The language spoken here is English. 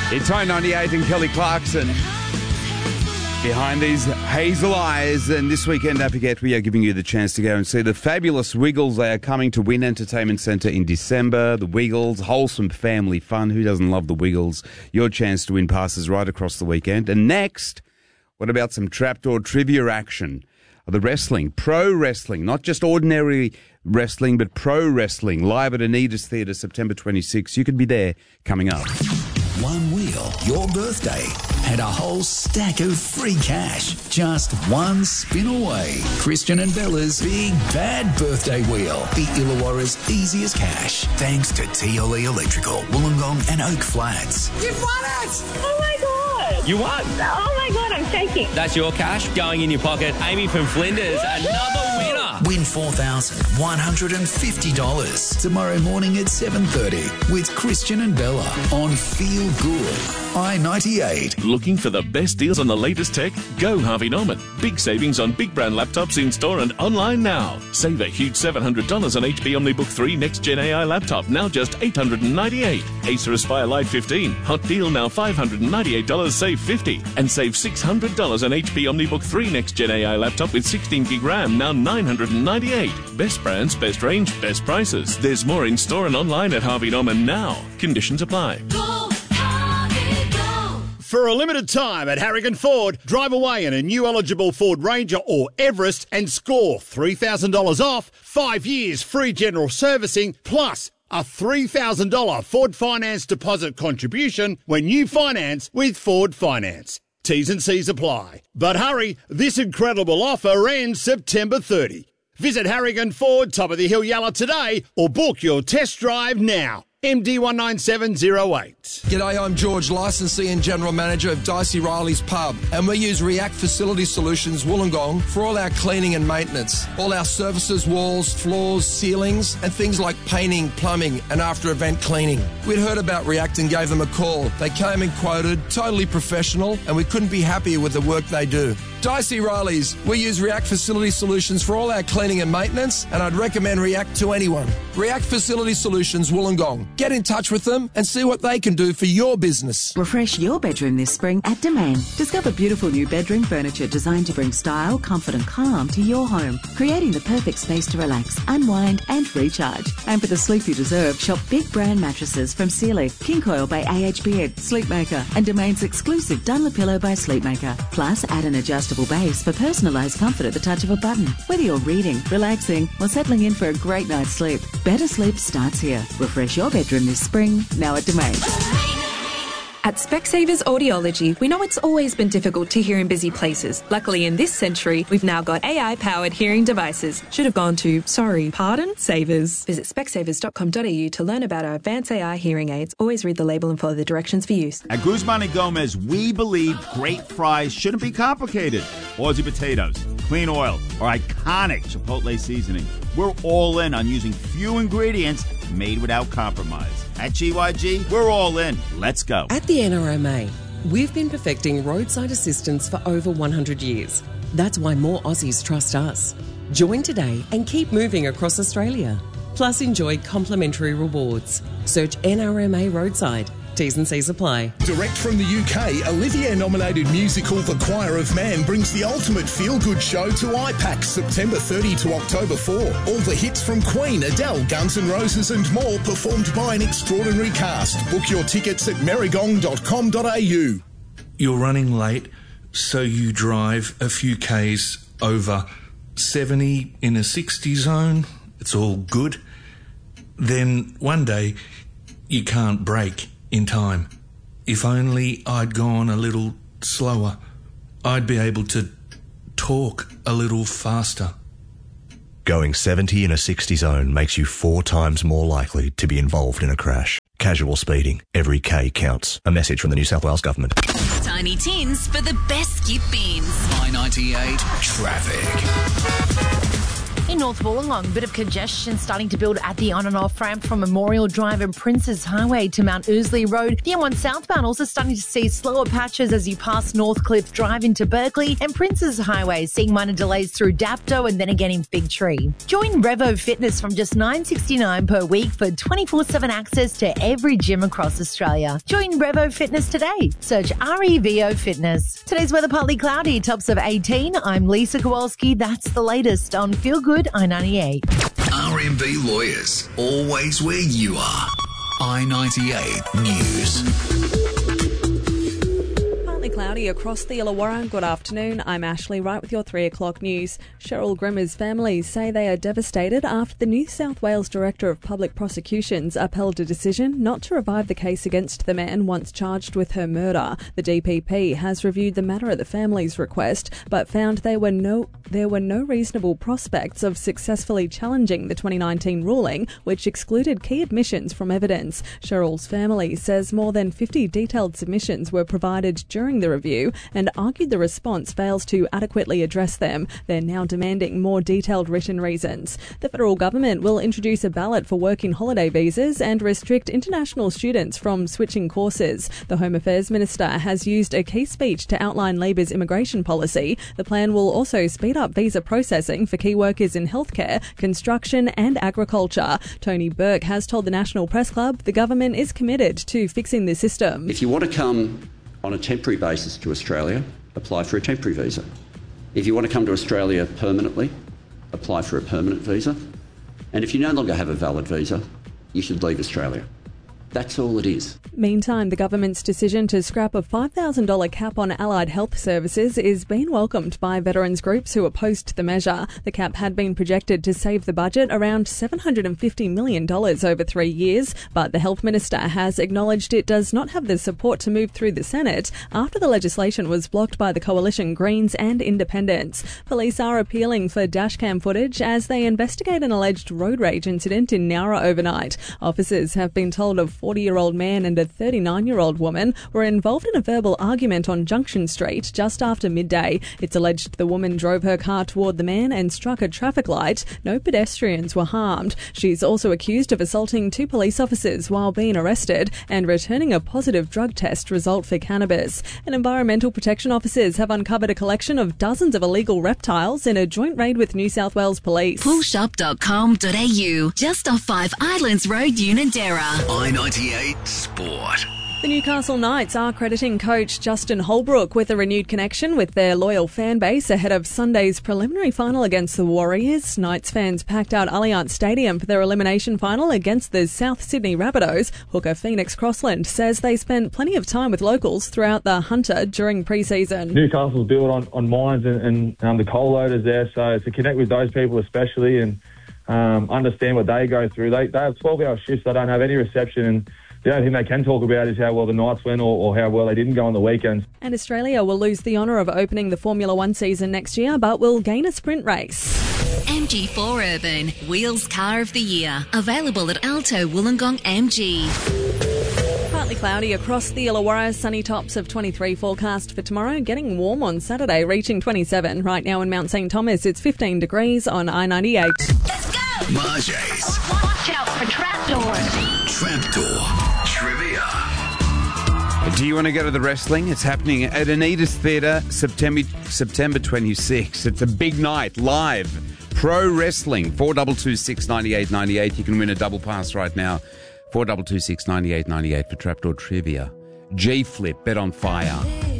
It's High 98 and Kelly Clarkson behind these hazel eyes. And this weekend, don't forget, we are giving you the chance to go and see the fabulous Wiggles. They are coming to Wynn Entertainment Centre in December. The Wiggles, wholesome family fun. Who doesn't love the Wiggles? Your chance to win passes right across the weekend. And next, what about some trapdoor trivia action? The wrestling, pro wrestling, not just ordinary wrestling, but pro wrestling, live at Anita's Theatre, September 26th. You could be there coming up. One wheel, your birthday, and a whole stack of free cash. Just one spin away. Christian and Bella's Big Bad Birthday Wheel. The Illawarra's easiest cash. Thanks to TLE Electrical, Wollongong and Oak Flats. You've won it! Oh my God! You won! Oh my God, I'm shaking. That's your cash going in your pocket. Amy from Flinders, another winner. Win $4,150 tomorrow morning at 7:30 with Christian and Bella on Feel Good. I-98. Looking for the best deals on the latest tech? Go Harvey Norman. Big savings on big brand laptops in store and online now. Save a huge $700 on HP OmniBook 3 Next Gen AI laptop, now just $898. Acer Aspire Lite 15. Hot deal now $598, save $50. And save $600 on HP OmniBook 3 Next Gen AI laptop with 16 gig RAM, now $998. Best brands, best range, best prices. There's more in store and online at Harvey Norman now. Conditions apply. For a limited time at Harrigan Ford, drive away in a new eligible Ford Ranger or Everest and score $3,000 off, 5 years free general servicing, plus a $3,000 Ford Finance deposit contribution when you finance with Ford Finance. T's and C's apply. But hurry, this incredible offer ends September 30. Visit Harrigan Ford, top of the hill Yalla today, or book your test drive now. MD19708. G'day, I'm George, licensee and general manager of Dicey Riley's Pub, and we use React Facility Solutions Wollongong for all our cleaning and maintenance. All our services, walls, floors, ceilings, and things like painting, plumbing, and after-event cleaning. We'd heard about React and gave them a call. They came and quoted, totally professional, and we couldn't be happier with the work they do. Dicey Riley's, we use React Facility Solutions for all our cleaning and maintenance, and I'd recommend React to anyone. React Facility Solutions Wollongong. Get in touch with them and see what they can do for your business. Refresh your bedroom this spring at Domain. Discover beautiful new bedroom furniture designed to bring style, comfort and calm to your home, creating the perfect space to relax, unwind and recharge. And for the sleep you deserve, shop big brand mattresses from Sealy, King Coil by AHB, Sleepmaker, and Domain's exclusive Dunlopillow by Sleepmaker. Plus, add an adjustable base for personalised comfort at the touch of a button. Whether you're reading, relaxing, or settling in for a great night's sleep, better sleep starts here. Refresh your bedroom this spring, now at Domain. At Specsavers Audiology, we know it's always been difficult to hear in busy places. Luckily, in this century, we've now got AI-powered hearing devices. Should have gone to, Savers. Visit specsavers.com.au to learn about our advanced AI hearing aids. Always read the label and follow the directions for use. At Guzman and Gomez, we believe great fries shouldn't be complicated. Aussie potatoes, clean oil, or iconic Chipotle seasoning. We're all in on using few ingredients made without compromise. At GYG, we're all in. Let's go. At the NRMA, we've been perfecting roadside assistance for over 100 years. That's why more Aussies trust us. Join today and keep moving across Australia. Plus, enjoy complimentary rewards. Search NRMA Roadside. T's and C's apply. Direct from the UK, Olivier-nominated musical The Choir of Man brings the ultimate feel-good show to IPAX September 30 to October 4. All the hits from Queen, Adele, Guns N' Roses and more performed by an extraordinary cast. Book your tickets at merrygong.com.au. You're running late, so you drive a few Ks over 70 in a 60 zone. It's all good. Then one day, you can't brake in time. If only I'd gone a little slower, I'd be able to talk a little faster. Going 70 in a 60 zone makes you 4 times more likely to be involved in a crash. Casual speeding. Every K counts. A message from the New South Wales Government. Tiny Tins for the best skip beans. I-98 Traffic. In North Wollongong, bit of congestion starting to build at the on and off ramp from Memorial Drive and Princes Highway to Mount Ousley Road. The M1 southbound also starting to see slower patches as you pass Northcliffe Drive into Berkeley, and Princes Highway seeing minor delays through Dapto and then again in Fig Tree. Join Revo Fitness from just $9.69 per week for 24/7 access to every gym across Australia. Join Revo Fitness today. Search REVO Fitness. Today's weather partly cloudy, tops of 18. I'm Lisa Kowalski. That's the latest on Feel Good I-98. RMB Lawyers, always where you are. I-98 News. Cloudy across the Illawarra. Good afternoon. I'm Ashley, right with your 3 o'clock news. Cheryl Grimmer's family say they are devastated after the New South Wales Director of Public Prosecutions upheld a decision not to revive the case against the man once charged with her murder. The DPP has reviewed the matter at the family's request, but found there were no reasonable prospects of successfully challenging the 2019 ruling, which excluded key admissions from evidence. Cheryl's family says more than 50 detailed submissions were provided during the review and argued the response fails to adequately address them. They're now demanding more detailed written reasons. The federal government will introduce a ballot for working holiday visas and restrict international students from switching courses. The Home Affairs Minister has used a key speech to outline Labor's immigration policy. The plan will also speed up visa processing for key workers in healthcare, construction and agriculture. Tony Burke has told the National Press Club the government is committed to fixing the system. If you want to come on a temporary basis to Australia, apply for a temporary visa. If you want to come to Australia permanently, apply for a permanent visa. And if you no longer have a valid visa, you should leave Australia. That's all it is. Meantime, the government's decision to scrap a $5,000 cap on allied health services is being welcomed by veterans groups who opposed the measure. The cap had been projected to save the budget around $750 million over 3 years, but the health minister has acknowledged it does not have the support to move through the Senate after the legislation was blocked by the Coalition Greens and Independents. Police are appealing for dashcam footage as they investigate an alleged road rage incident in Nowra overnight. Officers have been told of 40-year-old man and a 39-year-old woman were involved in a verbal argument on Junction Street just after midday. It's alleged the woman drove her car toward the man and struck a traffic light. No pedestrians were harmed. She's also accused of assaulting 2 police officers while being arrested and returning a positive drug test result for cannabis. And environmental protection officers have uncovered a collection of dozens of illegal reptiles in a joint raid with New South Wales Police. Poolshop.com.au, just off 5 Islands Road, Unanderra. I-98 Sport. The Newcastle Knights are crediting coach Justin Holbrook with a renewed connection with their loyal fan base ahead of Sunday's preliminary final against the Warriors. Knights fans packed out Allianz Stadium for their elimination final against the South Sydney Rabbitohs. Hooker Phoenix Crossland says they spent plenty of time with locals throughout the Hunter during pre-season. Newcastle's built on mines and the coal loaders there, so to connect with those people especially and understand what they go through. They have 12-hour shifts. They don't have any reception, and the only thing they can talk about is how well the Knights went or how well they didn't go on the weekends. And Australia will lose the honour of opening the Formula One season next year, but will gain a sprint race. MG4 Urban, Wheels Car of the Year. Available at Alto Wollongong MG. Partly cloudy across the Illawarra, sunny tops of 23 forecast for tomorrow, getting warm on Saturday, reaching 27. Right now in Mount St Thomas, it's 15 degrees on I-98. Let's go! Marjay's Watch out for trapdoors. Trapdoor Trivia. Do you want to go to the wrestling? It's happening at Anita's Theatre, September 26th. It's a big night, live. Pro wrestling, 42269898. You can win a double pass right now. 42269898 for Trapdoor Trivia. G-Flip, Bet on Fire.